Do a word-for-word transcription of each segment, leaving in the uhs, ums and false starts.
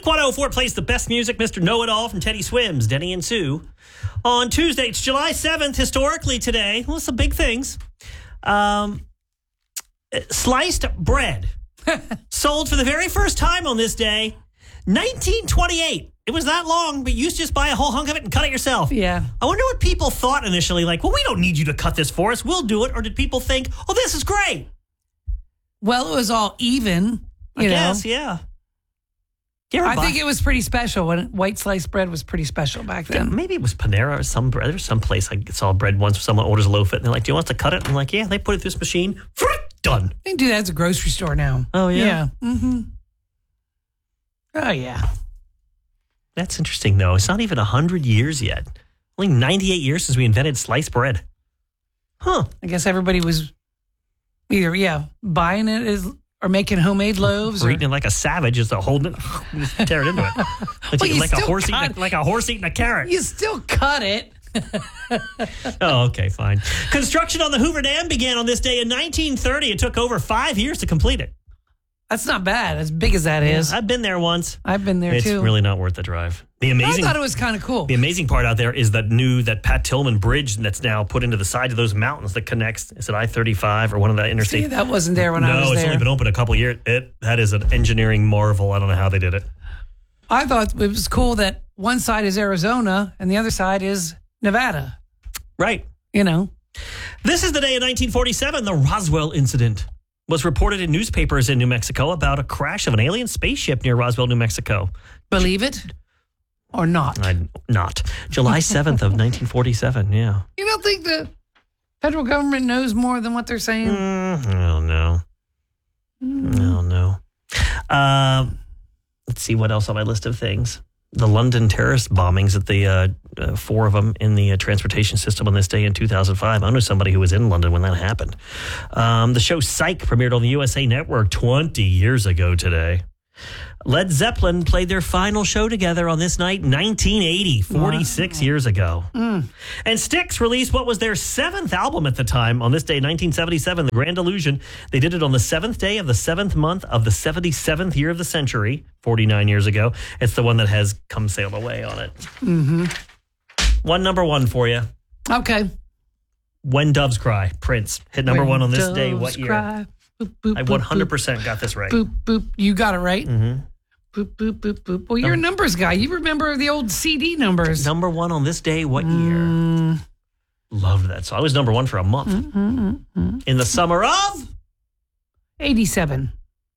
Rock one oh four plays the best music, Mister Know-It-All from Teddy Swims, Denny and Sue. On Tuesday, it's July seventh, historically today. Well, some big things. Um, sliced bread sold for the very first time on this day, nineteen twenty-eight. It was that long, but you used to just buy a whole hunk of it and cut it yourself. Yeah. I wonder what people thought initially, like, well, we don't need you to cut this for us. We'll do it. Or did people think, oh, this is great? Well, it was all even. You I know? guess, yeah. I think it was pretty special when white sliced bread was pretty special back then. Yeah, maybe it was Panera or some bread. There's some place I saw bread once where someone orders a loaf it and they're like, do you want us to cut it? I'm like, yeah, they put it through this machine. Done. They do that at the grocery store now. Oh, yeah? Yeah. Mm-hmm. Oh, yeah. That's interesting, though. It's not even one hundred years yet. Only ninety-eight years since we invented sliced bread. Huh. I guess everybody was either, yeah, buying it as, or making homemade loaves. Or, or eating it like a savage, just holding it, just tear it into it. Like, well, like, a horse cut, eating a, like a horse eating a carrot. You still cut it. Oh, okay, fine. Construction on the Hoover Dam began on this day in nineteen thirty. It took over five years to complete it. That's not bad, as big as that is. I've been there once. I've been there, it's too. It's really not worth the drive. The amazing, I thought it was kind of cool. The amazing part out there is that new, that Pat Tillman Bridge that's now put into the side of those mountains that connects, is it I thirty-five or one of the interstate? See, that wasn't there when no, I was there. No, it's only been open a couple years. It, that is an engineering marvel. I don't know how they did it. I thought it was cool that one side is Arizona and the other side is Nevada. Right. You know. This is the day in nineteen forty-seven, the Roswell incident was reported in newspapers in New Mexico about a crash of an alien spaceship near Roswell, New Mexico. Believe it or not? I, not. July seventh of nineteen forty-seven, yeah. You don't think the federal government knows more than what they're saying? Mm, I don't know. Mm. I don't know. Uh, let's see what else on my list of things. The London terrorist bombings at the uh, uh, four of them in the uh, transportation system on this day in two thousand five. I know somebody who was in London when that happened. Um, the show Psych premiered on the U S A Network twenty years ago today. Led Zeppelin played their final show together on this night, nineteen eighty, forty-six wow. years ago. Mm. And Styx released what was their seventh album at the time on this day, nineteen seventy-seven, The Grand Illusion. They did it on the seventh day of the seventh month of the seventy-seventh year of the century, forty-nine years ago. It's the one that has Come Sail Away on it. Mm-hmm. One number one for you. Okay. When Doves Cry, Prince. Hit number when one on this doves day. What year? Cry. Boop, boop, I one hundred percent boop, got this right. Boop, boop. You got it right? Mm-hmm. Boop, boop, boop, boop. Well, you're um, a numbers guy. You remember the old C D numbers. Number one on this day, what mm. year? Loved that song. I was number one for a month. Mm-hmm, mm-hmm. In the summer of? eighty-seven.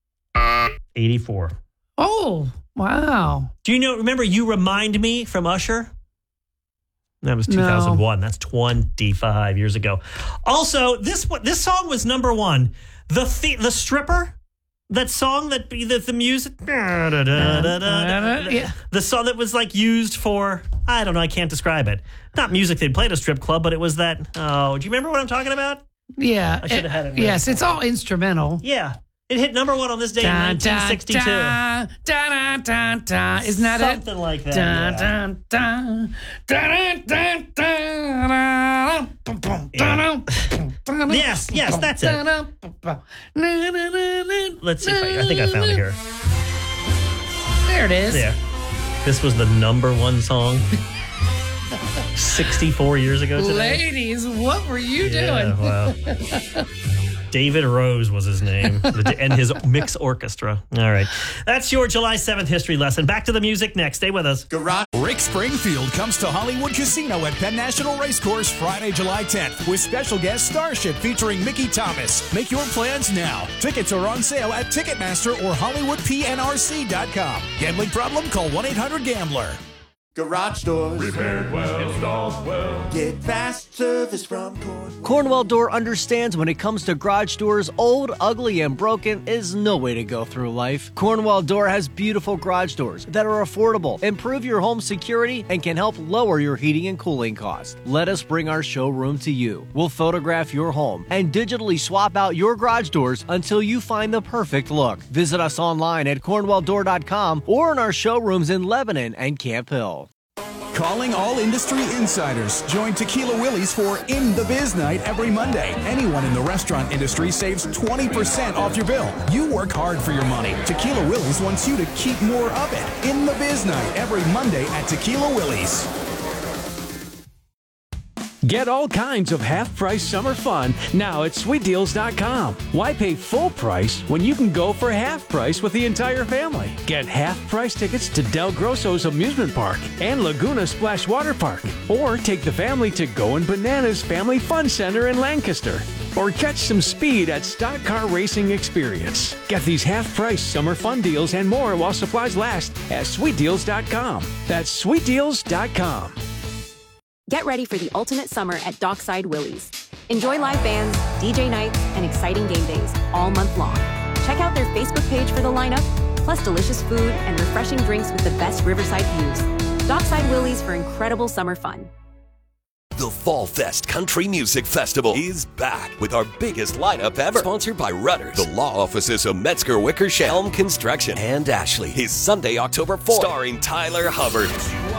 eighty-four. Oh, wow. Do you know, remember You Remind Me from Usher? That was two thousand one. No. That's twenty-five years ago. Also, this this song was number one. The the, the stripper, that song that the, the music, da, da, da, da, da, da, yeah. The song that was like used for, I don't know, I can't describe it. Not music they'd play at a strip club, but it was that. Oh, do you remember what I'm talking about? Yeah, I should have had it. Yes, it's all instrumental. Yeah. It hit number one on this day da, in nineteen sixty-two. Da, da, da, da. Isn't that Something it? Something like that. Da, yeah. da, da, da, da, da, da. Yes, yes, that's it. Let's see if I, I think I found it here. There it is. Yeah. This was the number one song sixty-four years ago today. Ladies, what were you yeah, doing? Wow. David Rose was his name, and his mix orchestra. All right. That's your July seventh history lesson. Back to the music next. Stay with us. Garage. Rick Springfield comes to Hollywood Casino at Penn National Racecourse Friday, July tenth with special guest Starship featuring Mickey Thomas. Make your plans now. Tickets are on sale at Ticketmaster or Hollywood P N R C dot com. Gambling problem? Call one eight hundred gambler. Garage doors. Repaired well, installed well. Get fast service from Cornwell. Cornwell Door understands when it comes to garage doors, old, ugly, and broken is no way to go through life. Cornwell Door has beautiful garage doors that are affordable, improve your home security, and can help lower your heating and cooling costs. Let us bring our showroom to you. We'll photograph your home and digitally swap out your garage doors until you find the perfect look. Visit us online at cornwell door dot com or in our showrooms in Lebanon and Camp Hill. Calling all industry insiders. Join Tequila Willie's for In the Biz Night every Monday. Anyone in the restaurant industry saves twenty percent off your bill. You work hard for your money. Tequila Willie's wants you to keep more of it. In the Biz Night every Monday at Tequila Willie's. Get all kinds of half-price summer fun now at sweet deals dot com. Why pay full price when you can go for half price with the entire family? Get half-price tickets to Del Grosso's Amusement Park and Laguna Splash Water Park. Or take the family to Goin' Bananas Family Fun Center in Lancaster. Or catch some speed at Stock Car Racing Experience. Get these half-price summer fun deals and more while supplies last at sweet deals dot com. That's sweet deals dot com. Get ready for the ultimate summer at Dockside Willie's. Enjoy live bands, D J nights, and exciting game days all month long. Check out their Facebook page for the lineup, plus delicious food and refreshing drinks with the best riverside views. Dockside Willie's for incredible summer fun. The Fall Fest Country Music Festival is back with our biggest lineup ever. Sponsored by Rudders, the law offices of Metzger Wickersham, Helm Construction, and Ashley. Is Sunday, October fourth. Starring Tyler Hubbard,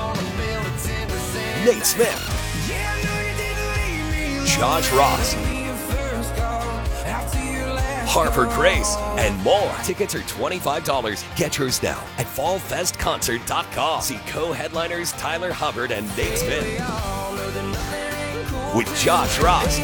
Nate Smith, Josh Ross, Harper Grace, and more. Tickets are twenty-five dollars. Get yours now at fall fest concert dot com. See co-headliners Tyler Hubbard and Nate Smith with Josh Ross,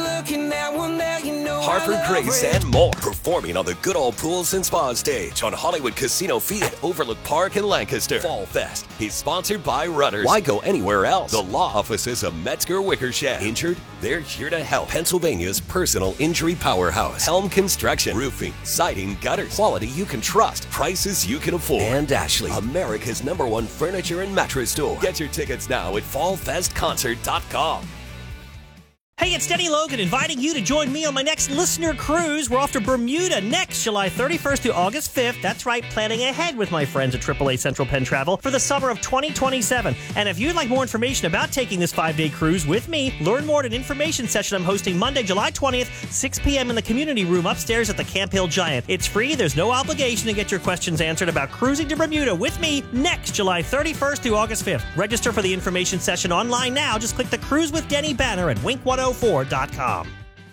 Harper Grace, and more. Performing on the Good Old Pools and Spa stage on Hollywood Casino Field at Overlook Park in Lancaster. Fall Fest is sponsored by Rudders. Why go anywhere else? The law offices of Metzger Wickersham. Injured? They're here to help. Pennsylvania's personal injury powerhouse. Helm Construction. Roofing, siding, gutters. Quality you can trust. Prices you can afford. And Ashley, America's number one furniture and mattress store. Get your tickets now at fall fest concert dot com. Hey, it's Denny Logan inviting you to join me on my next listener cruise. We're off to Bermuda next July thirty-first through August fifth. That's right, planning ahead with my friends at triple A Central Penn Travel for the summer of twenty twenty-seven. And if you'd like more information about taking this five-day cruise with me, learn more at an information session I'm hosting Monday, July twentieth, six p.m. in the community room upstairs at the Camp Hill Giant. It's free. There's no obligation to get your questions answered about cruising to Bermuda with me next July thirty-first through August fifth. Register for the information session online now. Just click the Cruise with Denny banner at wink one oh four dot com.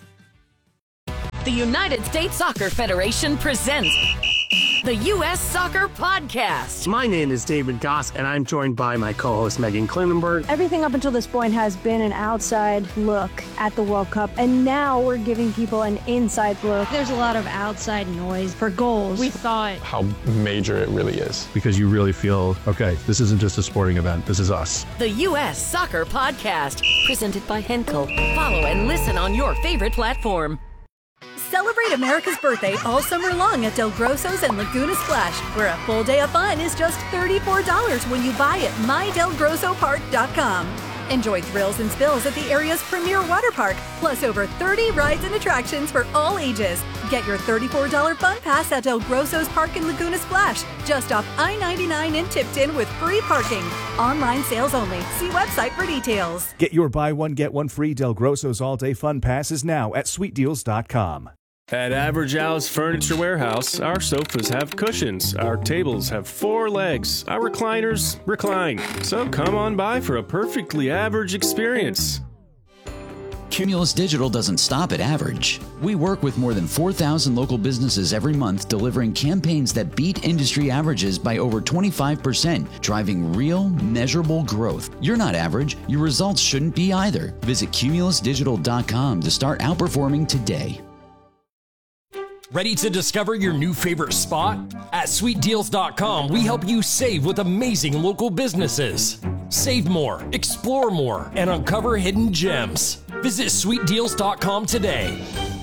The United States Soccer Federation presents the U S Soccer Podcast. My name is David Goss, and I'm joined by my co-host Megan Klinenberg. Everything up until this point has been an outside look at the World Cup, and now we're giving people an inside look. There's a lot of outside noise for goals. We thought how major it really is, because you really feel, okay, this isn't just a sporting event, this is us. The U S Soccer Podcast, presented by Henkel. Follow and listen on your favorite platform. Celebrate America's birthday all summer long at Del Grosso's and Laguna Splash, where a full day of fun is just thirty-four dollars when you buy at my del grosso park dot com. Enjoy thrills and spills at the area's premier water park, plus over thirty rides and attractions for all ages. Get your thirty-four dollars fun pass at Del Grosso's Park in Laguna Splash, just off I ninety-nine in Tipton with free parking. Online sales only. See website for details. Get your buy one, get one free Del Grosso's all-day fun passes now at sweet deals dot com. At Average Al's Furniture Warehouse, our sofas have cushions, our tables have four legs, our recliners recline. So come on by for a perfectly average experience. Cumulus Digital doesn't stop at average. We work with more than four thousand local businesses every month, delivering campaigns that beat industry averages by over twenty-five percent, driving real, measurable growth. You're not average. Your results shouldn't be either. Visit cumulus digital dot com to start outperforming today. Ready to discover your new favorite spot? At sweet deals dot com, we help you save with amazing local businesses. Save more, explore more, and uncover hidden gems. Visit sweet deals dot com today.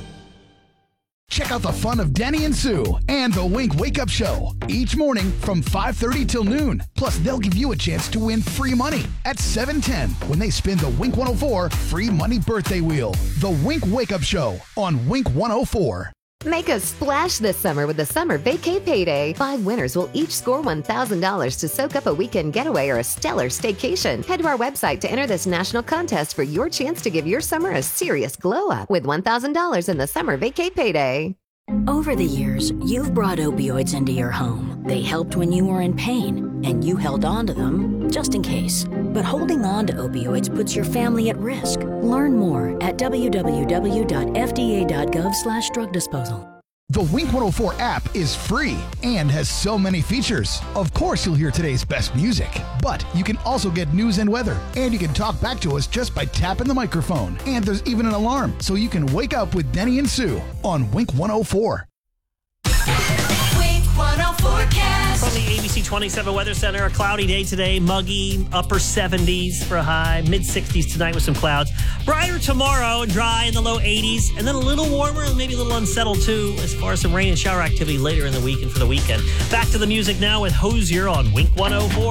Check out the fun of Denny and Sue and the Wink Wake Up Show each morning from five thirty till noon. Plus, they'll give you a chance to win free money at seven ten when they spin the Wink one oh four free money birthday wheel. The Wink Wake Up Show on Wink one oh four. Make a splash this summer with the Summer Vacay Payday. Five winners will each score one thousand dollars to soak up a weekend getaway or a stellar staycation. Head to our website to enter this national contest for your chance to give your summer a serious glow-up with one thousand dollars in the Summer Vacay Payday. Over the years, you've brought opioids into your home. They helped when you were in pain, and you held on to them just in case. But holding on to opioids puts your family at risk. Learn more at w w w dot f d a dot gov slash drug disposal. The Wink one oh four app is free and has so many features. Of course, you'll hear today's best music, but you can also get news and weather, and you can talk back to us just by tapping the microphone. And there's even an alarm, so you can wake up with Denny and Sue on Wink one oh four. Wink one oh four cast. From the A B C twenty-seven Weather Center, a cloudy day today, muggy, upper seventies for a high, mid sixties tonight with some clouds. Brighter tomorrow, dry in the low eighties, and then a little warmer and maybe a little unsettled too as far as some rain and shower activity later in the week and for the weekend. Back to the music now with Hozier on Wink one oh four.